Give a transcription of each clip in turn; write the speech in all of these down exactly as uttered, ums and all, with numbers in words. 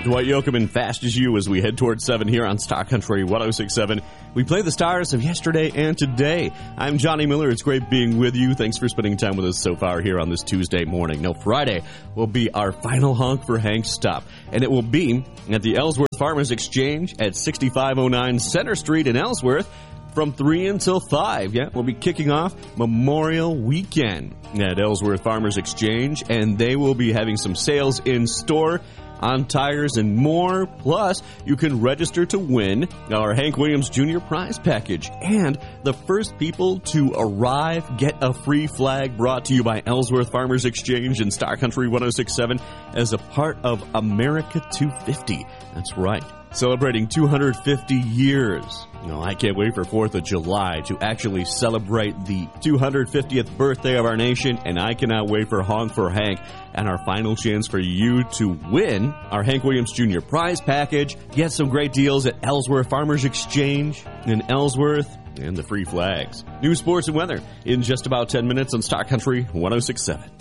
Dwight Yoakam, Fast as You, as we head towards seven here on Star Country one oh six point seven. We play the stars of yesterday and today. I'm Johnny Miller. It's great being with you. Thanks for spending time with us so far here on this Tuesday morning. Now, Friday will be our final Honk for Hank stop, and it will be at the Ellsworth Farmers Exchange at sixty-five oh nine Center Street in Ellsworth from three until five. Yeah, we'll be kicking off Memorial Weekend at Ellsworth Farmers Exchange, and they will be having some sales in store on tires and more. Plus, you can register to win our Hank Williams Junior prize package. And the first people to arrive get a free flag brought to you by Ellsworth Farmers Exchange and Star Country one oh six point seven as a part of America two fifty. That's right. Celebrating two hundred fifty years. You know, I can't wait for fourth of July to actually celebrate the two hundred fiftieth birthday of our nation, and I cannot wait for Honk for Hank and our final chance for you to win our Hank Williams Junior prize package. Get some great deals at Ellsworth Farmers Exchange in Ellsworth, and the free flags. News, sports, and weather in just about ten minutes on Star Country one oh six point seven.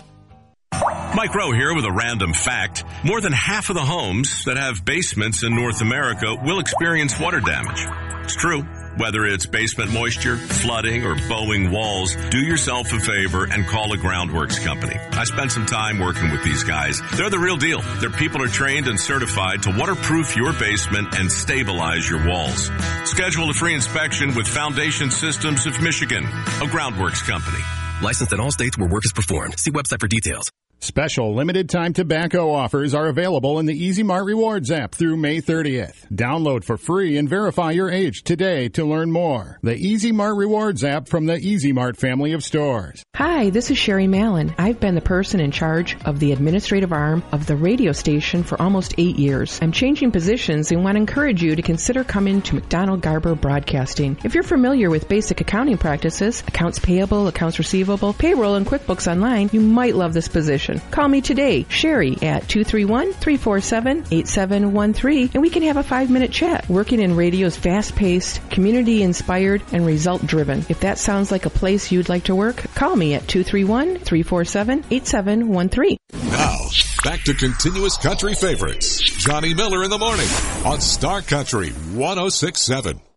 Mike Rowe here with a random fact. More than half of the homes that have basements in North America will experience water damage. It's true. Whether it's basement moisture, flooding, or bowing walls, do yourself a favor and call a Groundworks company. I spent some time working with these guys. They're the real deal. Their people are trained and certified to waterproof your basement and stabilize your walls. Schedule a free inspection with Foundation Systems of Michigan, a Groundworks company. Licensed in all states where work is performed. See website for details. Special limited-time tobacco offers are available in the Easy Mart Rewards app through May thirtieth. Download for free and verify your age today to learn more. The Easy Mart Rewards app from the Easy Mart family of stores. Hi, this is Sherry Mallon. I've been the person in charge of the administrative arm of the radio station for almost eight years. I'm changing positions and want to encourage you to consider coming to McDonald Garber Broadcasting. If you're familiar with basic accounting practices, accounts payable, accounts receivable, payroll, and QuickBooks Online, you might love this position. Call me today, Sherry, at two three one, three four seven, eight seven one three, and we can have a five-minute chat. Working in radio's fast-paced, community-inspired, and result-driven. If that sounds like a place you'd like to work, call me at two three one, three four seven, eight seven one three. Now, back to continuous country favorites. Johnny Miller in the morning on Star Country one oh six point seven.